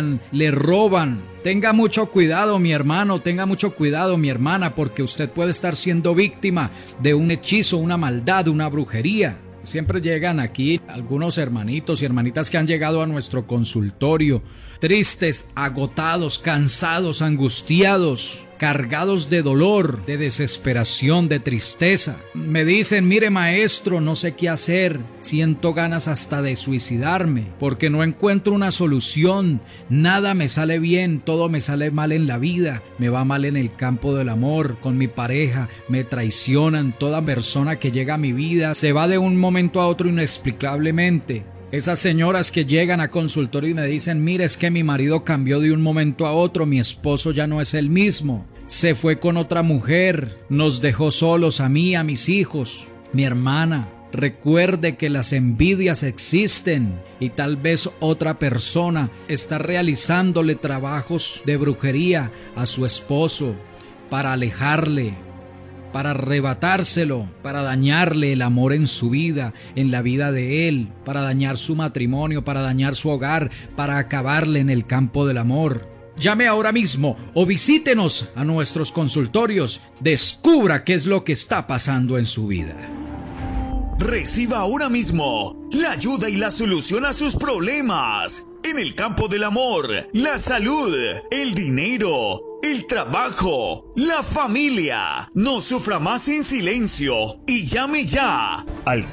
engañan, le roban. Tenga mucho cuidado, mi hermano, tenga mucho cuidado, mi hermana, porque usted puede estar siendo víctima de un hechizo, una maldad, una brujería. Siempre llegan aquí algunos hermanitos y hermanitas que han llegado a nuestro consultorio, tristes, agotados, cansados, angustiados, cargados de dolor, de desesperación, de tristeza. Me dicen, mire maestro, no sé qué hacer, siento ganas hasta de suicidarme, porque no encuentro una solución, nada me sale bien, todo me sale mal en la vida, me va mal en el campo del amor, con mi pareja, me traicionan, toda persona que llega a mi vida se va de un momento a otro inexplicablemente. Esas señoras que llegan a consultorio y me dicen, mire, es que mi marido cambió de un momento a otro, mi esposo ya no es el mismo, se fue con otra mujer, nos dejó solos a mí, a mis hijos. Mi hermana, recuerde que las envidias existen y tal vez otra persona está realizándole trabajos de brujería a su esposo para alejarle, para arrebatárselo, para dañarle el amor en su vida, en la vida de él, para dañar su matrimonio, para dañar su hogar, para acabarle en el campo del amor. Llame ahora mismo o visítenos a nuestros consultorios. Descubra qué es lo que está pasando en su vida. Reciba ahora mismo la ayuda y la solución a sus problemas en el campo del amor, la salud, el dinero, el trabajo, la familia. No sufra más en silencio y llame ya al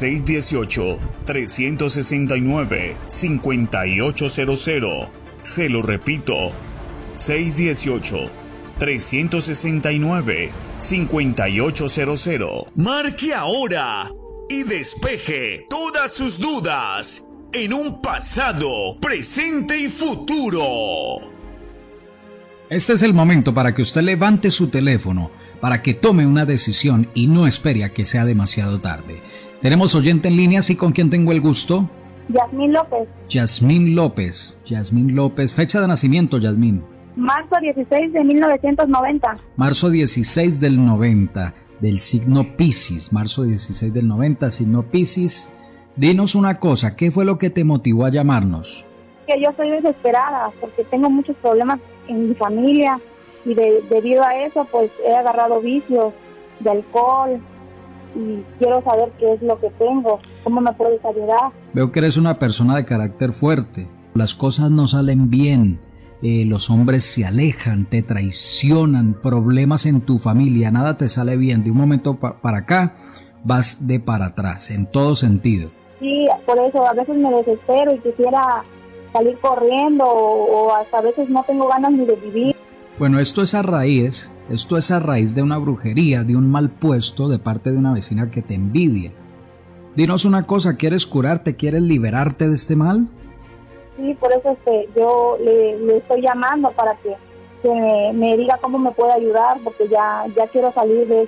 618-369-5800. Se lo repito, 618-369-5800. Marque ahora y despeje todas sus dudas en un pasado, presente y futuro. Este es el momento para que usted levante su teléfono, para que tome una decisión y no espere a que sea demasiado tarde. Tenemos oyente en línea, ¿sí? ¿Con quién tengo el gusto? Yasmín López. Yasmín López. Yasmín López. Fecha de nacimiento, Yasmín. Marzo 16 de 1990. Marzo 16 del 90, del signo Piscis. Marzo 16 del 90, signo Piscis. Dinos una cosa, ¿qué fue lo que te motivó a llamarnos? Que yo estoy desesperada porque tengo muchos problemas en mi familia y debido a eso pues he agarrado vicios de alcohol y quiero saber qué es lo que tengo, cómo me puedes ayudar. Veo que eres una persona de carácter fuerte, las cosas no salen bien, los hombres se alejan, te traicionan, problemas en tu familia, nada te sale bien, de un momento para acá vas de para atrás, en todo sentido. Sí, por eso a veces me desespero y quisiera salir corriendo o hasta a veces no tengo ganas ni de vivir. Bueno, esto es a raíz de una brujería, de un mal puesto de parte de una vecina que te envidia. Dinos una cosa, ¿quieres curarte, quieres liberarte de este mal? Sí, por eso yo le estoy llamando para que me diga cómo me puede ayudar, porque ya quiero salir de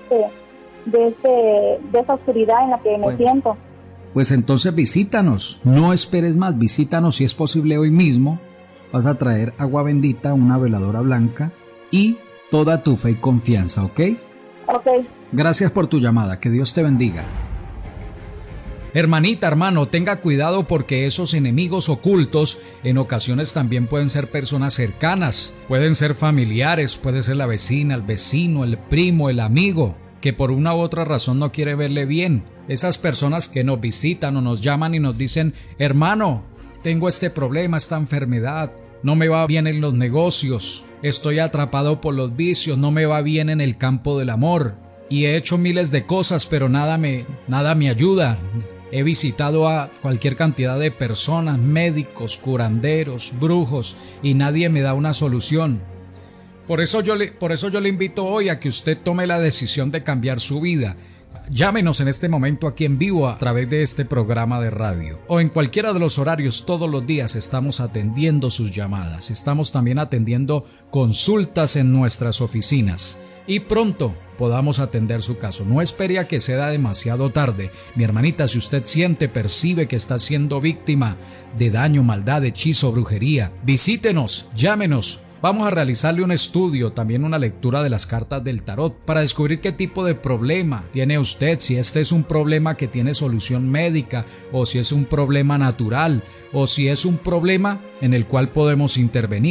esa oscuridad en la que me siento. Pues entonces visítanos, no esperes más, visítanos si es posible hoy mismo. Vas a traer agua bendita, una veladora blanca y toda tu fe y confianza, ¿ok? Ok. Gracias por tu llamada, que Dios te bendiga. Hermanita, hermano, tenga cuidado porque esos enemigos ocultos en ocasiones también pueden ser personas cercanas, pueden ser familiares, puede ser la vecina, el vecino, el primo, el amigo, que por una u otra razón no quiere verle bien. Esas personas que nos visitan o nos llaman y nos dicen, hermano, tengo este problema, esta enfermedad, no me va bien en los negocios, estoy atrapado por los vicios, no me va bien en el campo del amor y he hecho miles de cosas pero nada me ayuda. He visitado a cualquier cantidad de personas, médicos, curanderos, brujos y nadie me da una solución. Por eso yo le invito hoy a que usted tome la decisión de cambiar su vida. Llámenos en este momento aquí en vivo a través de este programa de radio o en cualquiera de los horarios. Todos los días estamos atendiendo sus llamadas, estamos también atendiendo consultas en nuestras oficinas y pronto podamos atender su caso. No espere a que sea demasiado tarde. Mi hermanita, si usted percibe que está siendo víctima de daño, maldad, hechizo, brujería, visítenos, llámenos. Vamos a realizarle un estudio, también una lectura de las cartas del tarot para descubrir qué tipo de problema tiene usted, si este es un problema que tiene solución médica o si es un problema natural o si es un problema en el cual podemos intervenir.